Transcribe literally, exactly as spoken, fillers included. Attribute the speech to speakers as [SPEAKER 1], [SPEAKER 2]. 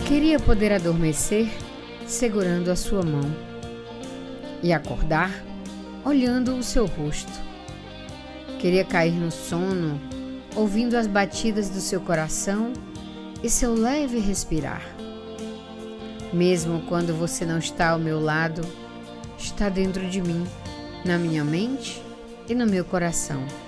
[SPEAKER 1] Queria poder adormecer segurando a sua mão e acordar olhando o seu rosto. Queria cair no sono ouvindo as batidas do seu coração e seu leve respirar. Mesmo quando você não está ao meu lado, está dentro de mim, na minha mente e no meu coração.